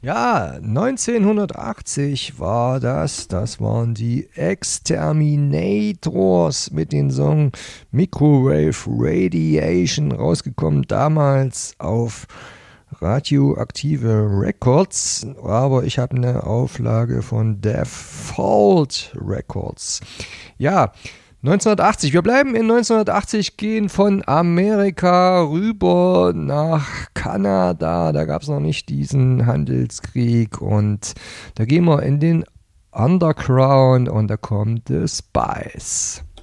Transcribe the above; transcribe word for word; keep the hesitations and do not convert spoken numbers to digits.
Ja, neunzehnhundertachtzig war das. Das waren die Exterminators mit dem Song Microwave Radiation, rausgekommen damals auf Radioaktive Records, aber ich habe eine Auflage von Default Records. Ja, neunzehnhundertachtzig. Wir bleiben in neunzehnhundertachtzig, gehen von Amerika rüber nach Kanada. Da gab es noch nicht diesen Handelskrieg und da gehen wir in den Underground und da kommt The Spice.